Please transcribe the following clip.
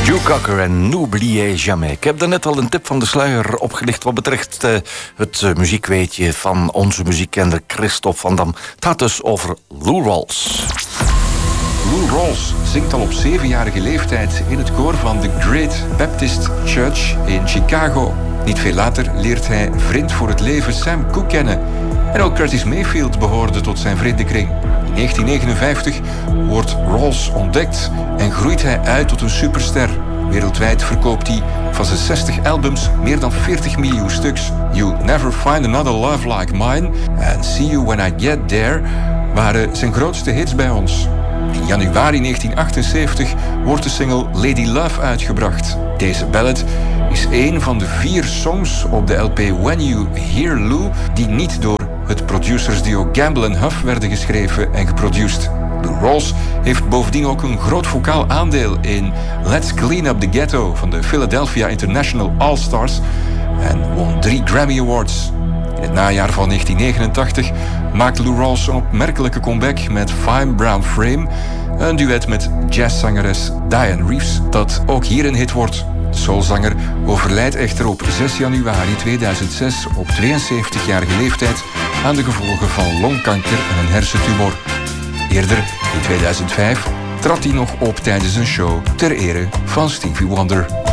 Joe Cocker en N'oubliez jamais. Ik heb daarnet al een tip van de sluier opgelicht wat betreft het muziekweetje van onze muziekkender Christophe van Dam. Het gaat dus over Lou Rawls. Lou Rawls zingt al op 7-jarige leeftijd in het koor van The Great Baptist Church in Chicago. Niet veel later leert hij vriend voor het leven Sam Cooke kennen. En ook Curtis Mayfield behoorde tot zijn vriendenkring. In 1959 wordt Rawls ontdekt en groeit hij uit tot een superster. Wereldwijd verkoopt hij van zijn 60 albums meer dan 40 miljoen stuks. You'll Never Find Another Love Like Mine en See You When I Get There waren zijn grootste hits bij ons. In januari 1978 wordt de single Lady Love uitgebracht. Deze ballad is een van de 4 songs op de LP When You Hear Lou die niet door het producersduo Gamble en Huff werden geschreven en geproduceerd. Lou Rawls heeft bovendien ook een groot vocaal aandeel in Let's Clean Up the Ghetto van de Philadelphia International All-Stars en won 3 Grammy Awards. In het najaar van 1989 maakt Lou Rawls een opmerkelijke comeback met Fine Brown Frame, een duet met jazzzangeres Diane Reeves, dat ook hier een hit wordt. De soulzanger overlijdt echter op 6 januari 2006 op 72-jarige leeftijd aan de gevolgen van longkanker en een hersentumor. Eerder, in 2005, trad hij nog op tijdens een show ter ere van Stevie Wonder.